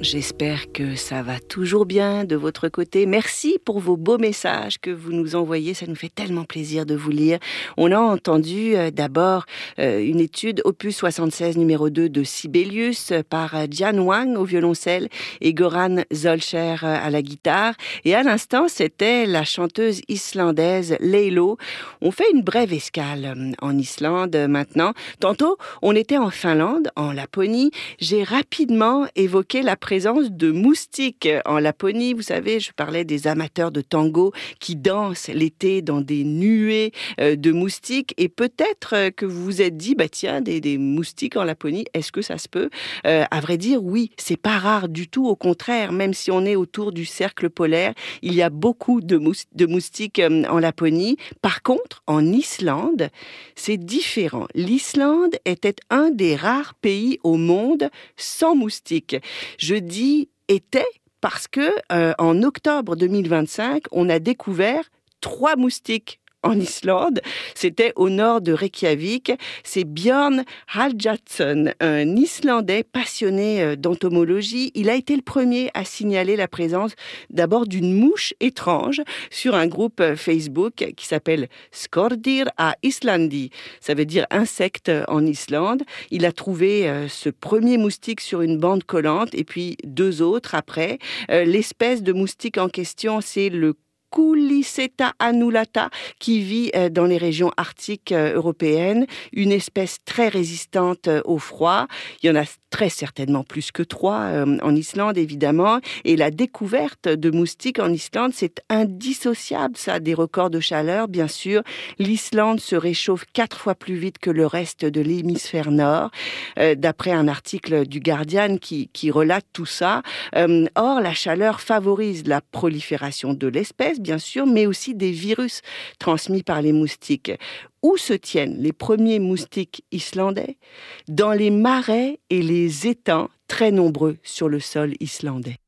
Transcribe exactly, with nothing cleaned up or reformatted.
J'espère que ça va toujours bien de votre côté. Merci pour vos beaux messages que vous nous envoyez. Ça nous fait tellement plaisir de vous lire. On a entendu euh, d'abord euh, une étude opus soixante-seize numéro deux de Sibelius euh, par euh, Jian Wang au violoncelle et Goran Zolcher euh, à la guitare. Et à l'instant, c'était la chanteuse islandaise Leilo. On fait une brève escale euh, en Islande euh, maintenant. Tantôt, on était en Finlande, en Laponie. J'ai rapidement évoqué la présence de moustiques en Laponie. Vous savez, je parlais des amateurs de tango qui dansent l'été dans des nuées euh, de moustiques. Et peut-être euh, que vous vous êtes dit, bah tiens, des, des moustiques en Laponie, est-ce que ça se peut ? euh, À vrai dire, oui, c'est pas rare du tout. Au contraire, même si on est autour du cercle polaire, il y a beaucoup de, mous- de moustiques euh, en Laponie. Par contre, en Islande, c'est différent. L'Islande était un des rares pays au monde sans moustiques. Je dis était parce que euh, en octobre deux mille vingt-cinq, on a découvert trois moustiques en Islande. C'était au nord de Reykjavik. C'est Björn Halldórsson, un Islandais passionné euh, d'entomologie. Il a été le premier à signaler la présence d'abord d'une mouche étrange sur un groupe euh, Facebook qui s'appelle Skordir à Islandi. Ça veut dire insecte en Islande. Il a trouvé euh, ce premier moustique sur une bande collante et puis deux autres après. Euh, l'espèce de moustique en question, c'est le Culiceta annulata, qui vit euh, dans les régions arctiques euh, européennes, une espèce très résistante euh, au froid. Il y en a très certainement plus que trois euh, en Islande, évidemment. Et la découverte de moustiques en Islande, c'est indissociable, ça, des records de chaleur, bien sûr. L'Islande se réchauffe quatre fois plus vite que le reste de l'hémisphère nord, euh, d'après un article du Guardian qui, qui relate tout ça. Euh, or, la chaleur favorise la prolifération de l'espèce, bien sûr, mais aussi des virus transmis par les moustiques. Où se tiennent les premiers moustiques islandais ? Dans les marais et les étangs très nombreux sur le sol islandais.